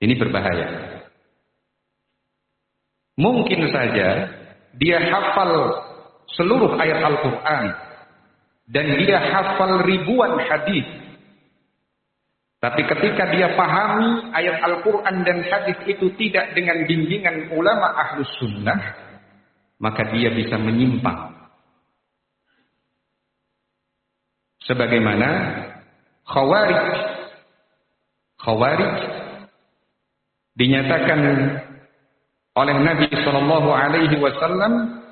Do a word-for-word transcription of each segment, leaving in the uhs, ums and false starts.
Ini berbahaya. Mungkin saja dia hafal seluruh ayat Al-Quran dan dia hafal ribuan hadis. Tapi ketika dia pahami ayat Al-Quran dan hadis itu tidak dengan bimbingan ulama Ahlus Sunnah, maka dia bisa menyimpang. Sebagaimana Khawarij. Khawarij dinyatakan oleh Nabi Shallallahu Alaihi Wasallam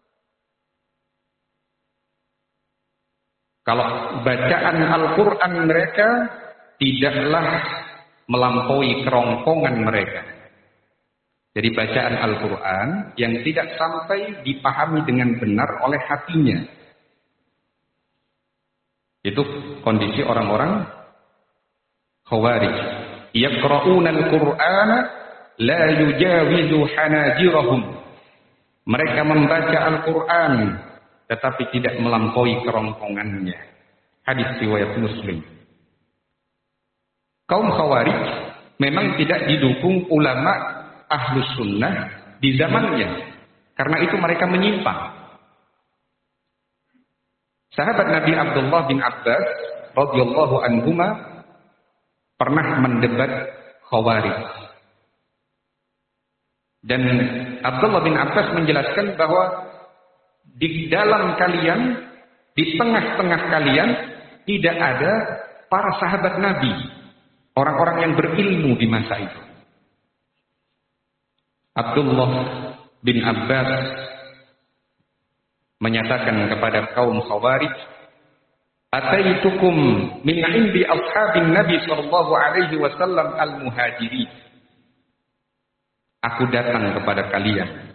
kalau bacaan Al-Quran mereka tidaklah melampaui kerongkongan mereka. Jadi bacaan Al-Quran yang tidak sampai dipahami dengan benar oleh hatinya. Itu kondisi orang-orang Khawarij. Yaqra'una al-Qur'ana la yujawizu hanajirahum. Mereka membaca Al-Quran tetapi tidak melampaui kerongkongannya. Hadis riwayat Muslim. Kaum Khawarij memang tidak didukung ulama Ahlus Sunnah di zamannya. Karena itu mereka menyimpang. Sahabat Nabi Abdullah bin Abbas radhiyallahu anhuma pernah mendebat Khawarij. Dan Abdullah bin Abbas menjelaskan bahwa di dalam kalian, di tengah-tengah kalian tidak ada para sahabat Nabi, orang-orang yang berilmu di masa itu. Abdullah bin Abbas menyatakan kepada kaum Khawarij, "Ataitukum min 'indi ashabin Nabi sallallahu alaihi wasallam al-muhajirin." Aku datang kepada kalian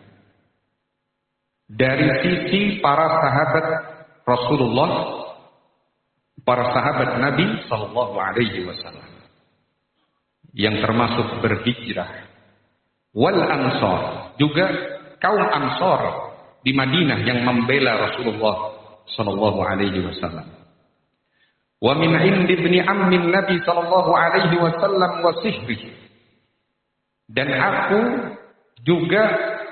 dari sisi para sahabat Rasulullah, para sahabat Nabi sallallahu alaihi wasallam yang termasuk berhijrah, wal ansar, juga kaum Ansar di Madinah yang membela Rasulullah sallallahu alaihi wasallam. Wa min 'indi ibni ammin Nabi sallallahu alaihi wasallam wa sihbihi. Dan aku juga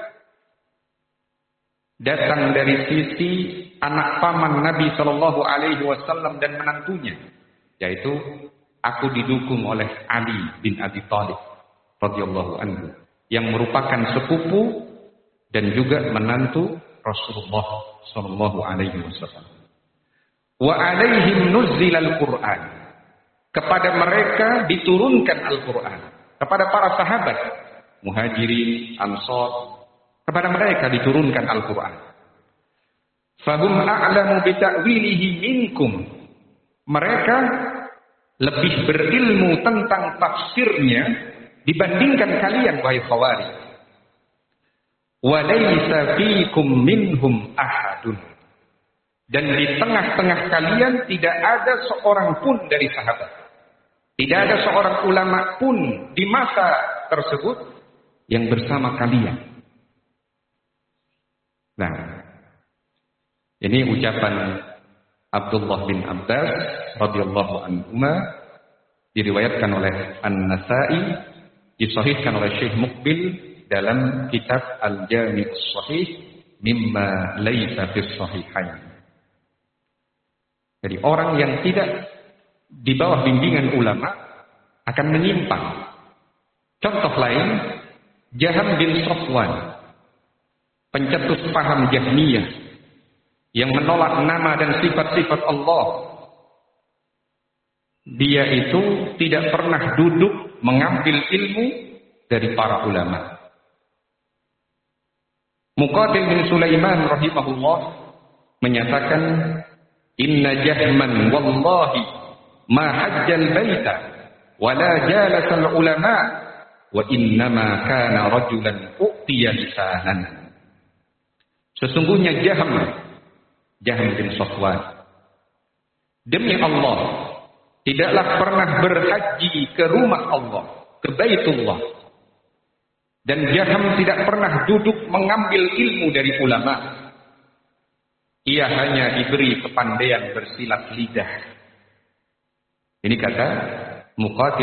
datang dari sisi anak paman Nabi sallallahu alaihi wasallam dan menantunya, yaitu aku didukung oleh Ali bin Abi Thalib radhiyallahu anhu yang merupakan sepupu dan juga menantu Rasulullah sallallahu alaihi wasallam. Wa alaihim nuzzilal Qur'an. Kepada mereka diturunkan Al-Qur'an. Kepada para sahabat Muhajirin, Ansar, kepada mereka diturunkan Al-Qur'an. Fahum a'lamu bi ta'wilihi minkum. Mereka lebih berilmu tentang tafsirnya dibandingkan kalian wahai Khawarij. Wa laysa fiikum minhum ahadun. Dan di tengah-tengah kalian tidak ada seorang pun dari sahabat. Tidak ada seorang ulama pun di masa tersebut yang bersama kalian. Nah, ini ucapan Abdullah bin Abbas radhiyallahu anhuma diriwayatkan oleh An-Nasa'i, disahihkan oleh Syekh Muqbil dalam kitab Al-Jami' As-Sahih mimma laysa fis sahihain. Jadi orang yang tidak di bawah bimbingan ulama akan menyimpang. Contoh lain, Jaham bin Safwan, pencetus paham Jahmiyah yang menolak nama dan sifat-sifat Allah. Dia itu tidak pernah duduk mengambil ilmu dari para ulama. Muqatil bin Sulaiman rahimahullah menyatakan, "Inna Jahman wallahi ma hajjal baita wa la jalasal ulama wa innama kana rajulan u'tiya lisanan." Sesungguhnya Jaham, Jaham bin Safwan, demi Allah tidaklah pernah berhaji ke rumah Allah, ke Baitullah, dan Jaham tidak pernah duduk mengambil ilmu dari ulama. Ia hanya diberi kepandaian bersilat lidah. Ini kata Muqatil